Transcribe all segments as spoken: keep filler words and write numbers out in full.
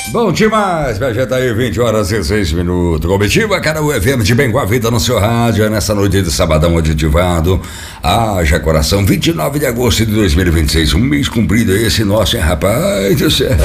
Bom demais, já tá aí vinte horas e seis minutos. Comitiva Caraú F M de bem com a vida no seu rádio, nessa noite de sabadão aditivado. Haja coração, vinte e nove de agosto de dois mil e vinte e seis. Um mês cumprido esse nosso, hein, rapaz do céu.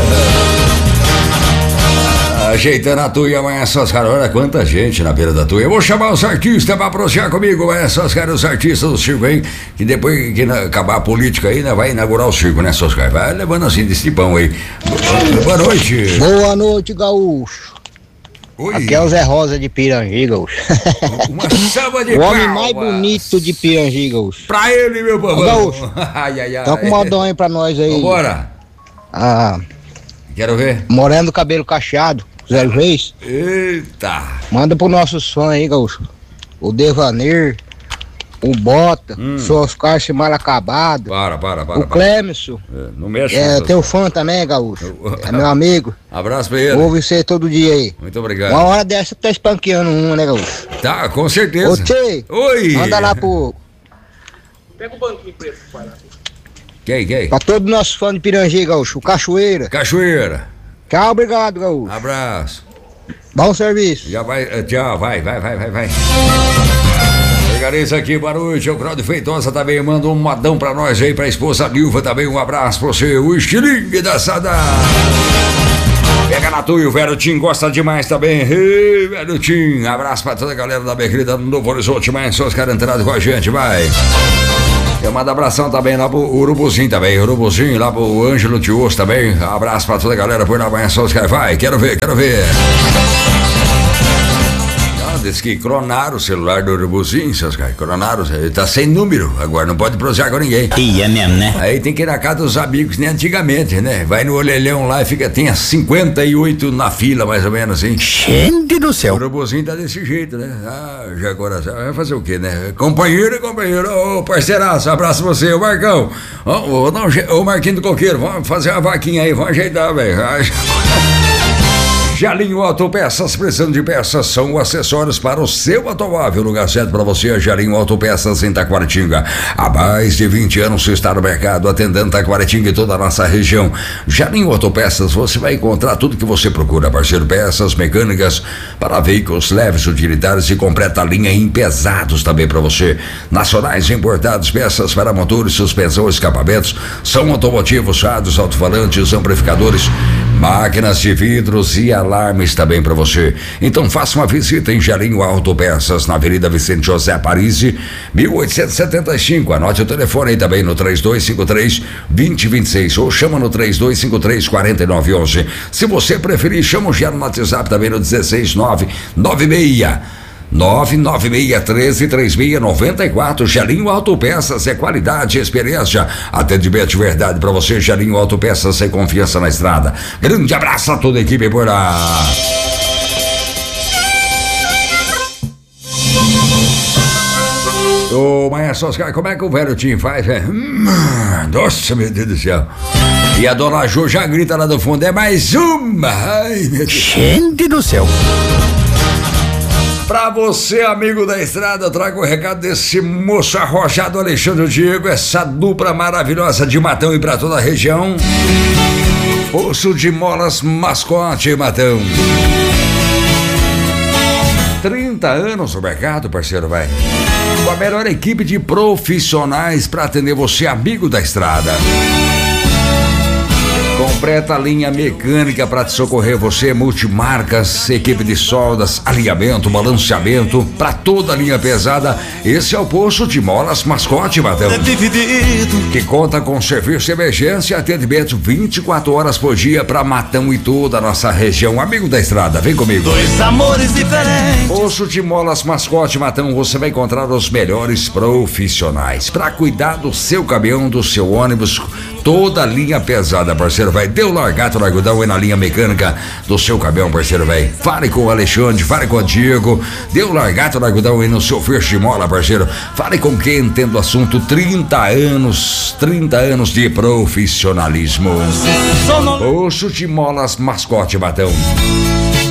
Ajeitando a tuia, amanhã essas caras. Olha quanta gente na beira da tuia. Eu vou chamar os artistas pra aproximar comigo, amanhã essas caras, os artistas do circo aí. Que depois que acabar a política aí, né, vai inaugurar o circo, né, seus caras? Vai levando assim desse tipão aí. Boa noite. Boa noite, gaúcho. Oi. Aqui é o Zé Rosa de Pirangi, gaúcho. Uma salva de o homem mais bonito de Pirangi, gaúcho. Pra ele, meu povo. Gaúcho. Ai, ai, ai. Tá com modão aí pra nós aí. Vambora. Ah. Quero ver. Moreno do cabelo cacheado. Zé Reis. Eita. Manda pro nossos fãs aí, gaúcho. O Devanir, o Bota, hum. o Oscar mal acabado. Para, para, para. O Clemson. É, não mexe. É teu fã também, gaúcho. Eu... É meu amigo. Abraço pra ele. Ouve você todo dia aí. Muito obrigado. Uma hora dessa tá espanqueando uma, né, gaúcho? Tá, com certeza. Ô, Tchê. Oi. Manda lá pro... Pega o banquinho preto, pai. Quem, quem? Pra todos os nossos fãs de Pirangi, gaúcho. Cachoeira. Cachoeira. Tchau, obrigado, gaúcho. Abraço. Bom serviço. Já vai, tchau, vai, vai, vai, vai, vai. Organiza aqui, boa noite. O Claudio Feitosa também manda um modão pra nós aí, pra esposa Nilva também. Um abraço pra você, o estilingue da Sada. Pega na tua, o velho Tim gosta demais também. Ei, velho Tim. Abraço pra toda a galera da minha querida Novo Horizonte, mais só os caras entrados com a gente, vai. Eu mando abração também lá pro Urubuzinho também, Urubuzinho, lá pro Ângelo Tioso também. Abraço pra toda a galera por lá, amanhã só os caras. Vai, quero ver, quero ver. Diz que clonaram o celular do Urubuzinho, seus caras. Clonaram, ele tá sem número, agora não pode prosear com ninguém. E é mesmo, né? Aí tem que ir na casa dos amigos, nem antigamente, né? Vai no orelhão lá e fica, tem cinquenta e oito na fila, mais ou menos assim. Gente do céu. O Urubuzinho tá desse jeito, né? Ah, já coração. Vai fazer o quê, né? Companheiro e companheiro, ô oh, parceiraço, abraço você, ô Marcão. Ô, oh, oh, oh, Marquinho do Coqueiro, vamos fazer uma vaquinha aí, vamos ajeitar, velho. Jalinho Autopeças, precisando de peças, são acessórios para o seu automóvel. Lugar certo para você, Jalinho Autopeças em Taquaritinga. Há mais de vinte anos você está no mercado, atendendo Taquaritinga e toda a nossa região. Jalinho Autopeças, você vai encontrar tudo que você procura, parceiro. Peças mecânicas para veículos leves, utilitários e completa linha em pesados também para você. Nacionais importados, peças para motores, suspensão, escapamentos, são automotivos, rádios, alto-falantes, amplificadores, máquinas de vidros e alarmes também para você. Então faça uma visita em Jalinho Autopeças, na Avenida Vicente José Parisi, mil oitocentos e setenta e cinco. Anote o telefone aí também no três dois cinco três, dois zero dois seis ou chama no três dois cinco três, quatro nove um um. Se você preferir, chama o Gero no WhatsApp também no dezesseis nove nove seis nove nove seis treze três seis nove quatro. Jalinho Autopeças é qualidade e experiência. Atendimento de verdade pra você, Jalinho Autopeças, sem confiança na estrada. Grande abraço a toda a equipe por lá. Ô, Maestro Oscar, como é que o velho Tim faz? É? Hum, nossa, meu Deus do céu. E a dona Ju já grita lá do fundo, é mais uma. Ai, meu Deus. Gente do céu. Pra você, amigo da estrada, eu trago o recado desse moço arrojado Alexandre Diego, essa dupla maravilhosa de Matão e pra toda a região. Osso de Molas Mascote, Matão. trinta anos no mercado, parceiro, vai. Com a melhor equipe de profissionais pra atender você, amigo da estrada. Completa a linha mecânica para te socorrer você, multimarcas, equipe de soldas, alinhamento, balanceamento, para toda a linha pesada. Esse é o Poço de Molas Mascote, Matão, que conta com serviço de emergência e atendimento vinte e quatro horas por dia para Matão e toda a nossa região. Amigo da estrada, vem comigo. Dois amores diferentes. Poço de Molas Mascote, Matão, você vai encontrar os melhores profissionais para cuidar do seu caminhão, do seu ônibus, toda a linha pesada, parceiro, vai. Deu largato, largudão aí na linha mecânica do seu caminhão, parceiro, velho. Fale com o Alexandre, fale com o Diego. Deu largato, largudão aí no seu fecho de mola, parceiro. Fale com quem entende o assunto. trinta anos, trinta anos de profissionalismo. Osso de Molas Mascote, Matão.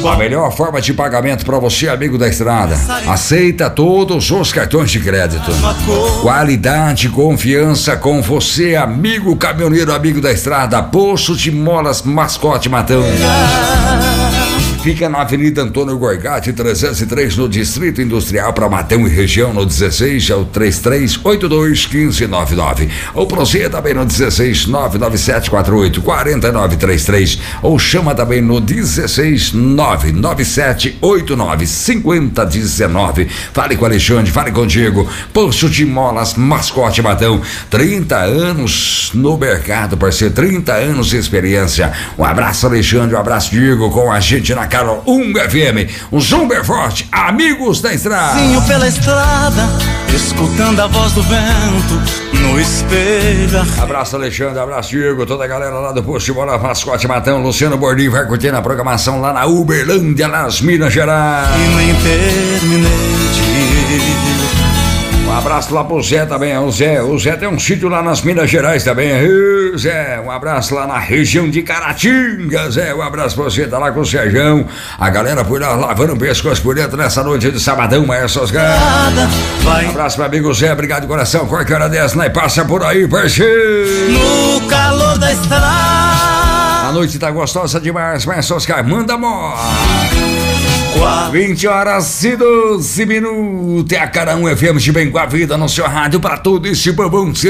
A melhor forma de pagamento para você, amigo da estrada. Aceita todos os cartões de crédito. Qualidade, confiança com você, amigo caminhoneiro, amigo da estrada. Poço de Molas Mascote Matão. Fica na Avenida Antônio Gorgatti, trezentos e três, no Distrito Industrial, para Matão e região, no dezesseis, é o três três oito dois um cinco nove nove. Ou proceda também no dezesseis, nove nove sete quatro oito, quatro nove três três. Ou chama também no dezesseis, nove nove sete oito nove, cinco zero um nove. Fale com o Alexandre, fale contigo. Poço de Molas Mascote Matão. trinta anos no mercado, parceiro. trinta anos de experiência. Um abraço, Alexandre. Um abraço, Diego, com a gente na Carol um F M, um Zumber Forte, amigos da estrada. Sim, pela estrada, escutando a voz do vento no espelho. Abraço, Alexandre, abraço, Diego, toda a galera lá do Posto de Mola Mascote Matão. Luciano Bordim vai curtindo a programação lá na Uberlândia, nas Minas Gerais. E nem terminei de ir. Um abraço lá pro Zé também, o Zé, o Zé tem um sítio lá nas Minas Gerais também. Ei, Zé, um abraço lá na região de Caratinga, Zé, um abraço pra você, tá lá com o Serjão. A galera por lá lavando o pescoço por dentro nessa noite de sabadão, mas essas caras. Um abraço pro amigo Zé, obrigado de coração, qualquer hora dessa, né? Passa por aí, parceiro. No calor da estrada. A noite tá gostosa demais, mas Oscar, manda amor. vinte horas e doze minutos. É a Cara um F M de bem com a vida no seu rádio para todo esse bobão.